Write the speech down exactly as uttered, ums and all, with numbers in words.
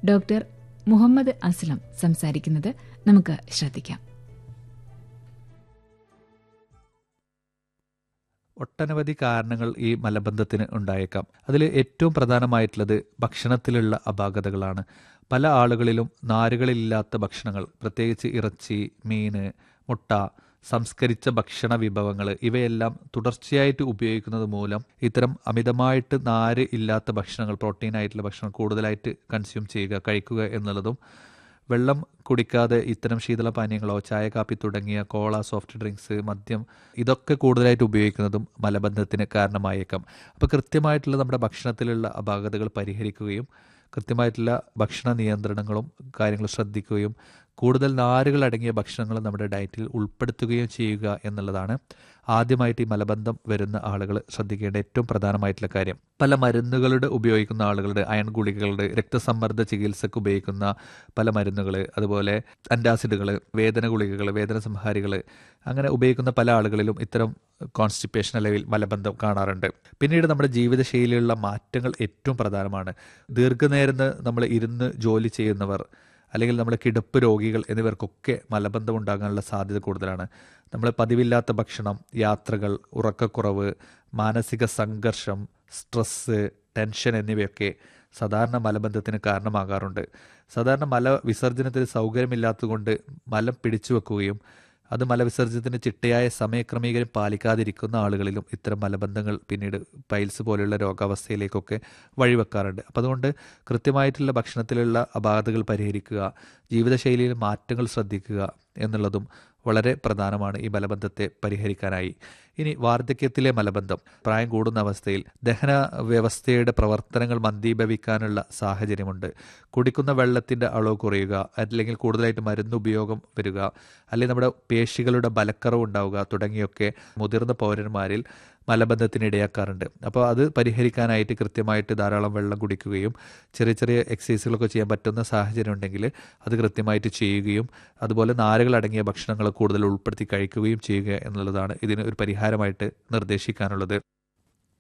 Doctor Muhammad Aslam സംസാരിക്കുന്നത് നമുക്ക് ശ്രദ്ധിക്കാം. ഒട്ടനവധി കാരണങ്ങൾ ഈ മലബന്ധത്തിന് ഉണ്ടായേക്കാം. അതിൽ ഏറ്റവും പ്രധാനമായിട്ടുള്ളത് ഭക്ഷണത്തിലുള്ള അപാകതകളാണ്. പല ആളുകളിലും നാരുകളില്ലാത്ത ഭക്ഷണങ്ങൾ, പ്രത്യേകിച്ച് ഇറച്ചി, മീന്, മുട്ട, സംസ്കരിച്ച ഭക്ഷണ വിഭവങ്ങൾ ഇവയെല്ലാം തുടർച്ചയായിട്ട് ഉപയോഗിക്കുന്നത് മൂലം ഇത്തരം അമിതമായിട്ട് നാര് ഇല്ലാത്ത ഭക്ഷണങ്ങൾ, പ്രോട്ടീൻ ആയിട്ടുള്ള ഭക്ഷണം കൂടുതലായിട്ട് കൺസ്യൂം ചെയ്യുക, കഴിക്കുക എന്നുള്ളതും, വെള്ളം കുടിക്കാതെ ഇത്തരം ശീതളപാനീയങ്ങളോ ചായ, കാപ്പി തുടങ്ങിയ കോള, സോഫ്റ്റ് ഡ്രിങ്ക്സ്, മദ്യം ഇതൊക്കെ കൂടുതലായിട്ട് ഉപയോഗിക്കുന്നതും മലബന്ധത്തിന് കാരണമായേക്കാം. അപ്പോൾ കൃത്യമായിട്ടുള്ള നമ്മുടെ ഭക്ഷണത്തിലുള്ള അപാകതകൾ പരിഹരിക്കുകയും കൃത്യമായിട്ടുള്ള ഭക്ഷണ നിയന്ത്രണങ്ങളും കാര്യങ്ങളും ശ്രദ്ധിക്കുകയും കൂടുതൽ നാരുകൾ അടങ്ങിയ ഭക്ഷണങ്ങൾ നമ്മുടെ ഡയറ്റിൽ ഉൾപ്പെടുത്തുകയും ചെയ്യുക എന്നുള്ളതാണ് ആദ്യമായിട്ട് ഈ മലബന്ധം വരുന്ന ആളുകൾ ശ്രദ്ധിക്കേണ്ട ഏറ്റവും പ്രധാനമായിട്ടുള്ള കാര്യം. പല മരുന്നുകളുടെ ഉപയോഗിക്കുന്ന ആളുകളുടെ, അയൺ ഗുളികകളുടെ, രക്തസമ്മർദ്ദ ചികിത്സക്ക് ഉപയോഗിക്കുന്ന പല മരുന്നുകൾ, അതുപോലെ അന്റാസിഡുകൾ, വേദന ഗുളികകൾ, വേദന സംഹാരികൾ, അങ്ങനെ ഉപയോഗിക്കുന്ന പല ആളുകളിലും ഇത്തരം കോൺസ്റ്റിപ്പേഷൻ അല്ലെങ്കിൽ മലബന്ധം കാണാറുണ്ട്. പിന്നീട് നമ്മുടെ ജീവിതശൈലിയിലുള്ള മാറ്റങ്ങൾ ഏറ്റവും പ്രധാനമാണ്. ദീർഘനേരം നമ്മൾ ഇരുന്ന് ജോലി ചെയ്യുന്നവർ, അല്ലെങ്കിൽ നമ്മുടെ കിടപ്പ് രോഗികൾ എന്നിവർക്കൊക്കെ മലബന്ധം ഉണ്ടാകാനുള്ള സാധ്യത കൂടുതലാണ്. നമ്മൾ പതിവില്ലാത്ത ഭക്ഷണം, യാത്രകൾ, ഉറക്കക്കുറവ്, മാനസിക സംഘർഷം, സ്ട്രെസ്സ്, ടെൻഷൻ എന്നിവയൊക്കെ സാധാരണ മലബന്ധത്തിന് കാരണമാകാറുണ്ട്. സാധാരണ മല വിസർജനത്തിന് സൗകര്യമില്ലാത്തതുകൊണ്ട് മലം പിടിച്ചു വെക്കുകയും അത് മലവിസർജനത്തിന് ചിട്ടയായ സമയക്രമീകരണം പാലിക്കാതിരിക്കുന്ന ആളുകളിലും ഇത്തരം മലബന്ധങ്ങൾ പിന്നീട് പൈൽസ് പോലെയുള്ള രോഗാവസ്ഥയിലേക്കൊക്കെ വഴിവെക്കാറുണ്ട്. അപ്പം അതുകൊണ്ട് കൃത്യമായിട്ടുള്ള ഭക്ഷണത്തിലുള്ള അപാകതകൾ പരിഹരിക്കുക, ജീവിതശൈലിയിൽ മാറ്റങ്ങൾ ശ്രദ്ധിക്കുക എന്നുള്ളതും വളരെ പ്രധാനമാണ് ഈ മലബന്ധത്തെ പരിഹരിക്കാനായി. ഇനി വാർദ്ധക്യത്തിലെ മലബന്ധം, പ്രായം കൂടുന്ന അവസ്ഥയിൽ ദഹന വ്യവസ്ഥയുടെ പ്രവർത്തനങ്ങൾ മന്ദീഭവിക്കാനുള്ള സാഹചര്യമുണ്ട്. കുടിക്കുന്ന വെള്ളത്തിൻ്റെ അളവ് കുറയുക, അല്ലെങ്കിൽ കൂടുതലായിട്ട് മരുന്ന് ഉപയോഗം വരിക, അല്ലെങ്കിൽ നമ്മുടെ പേശികളുടെ ബലക്കറവ് ഉണ്ടാവുക തുടങ്ങിയൊക്കെ മുതിർന്ന പൗരന്മാരിൽ മലബന്ധത്തിന് ഇടയാക്കാറുണ്ട്. അപ്പോൾ അത് പരിഹരിക്കാനായിട്ട് കൃത്യമായിട്ട് ധാരാളം വെള്ളം കുടിക്കുകയും ചെറിയ ചെറിയ എക്സസൈസുകളൊക്കെ ചെയ്യാൻ പറ്റുന്ന സാഹചര്യം ഉണ്ടെങ്കിൽ അത് കൃത്യമായിട്ട് ചെയ്യുകയും അതുപോലെ നാരുകൾ അടങ്ങിയ ഭക്ഷണങ്ങൾ കൂടുതൽ ഉൾപ്പെടുത്തി കഴിക്കുകയും ചെയ്യുക എന്നുള്ളതാണ് ഇതിന് ഒരു പരിഹാരമായിട്ട് നിർദ്ദേശിക്കാനുള്ളത്.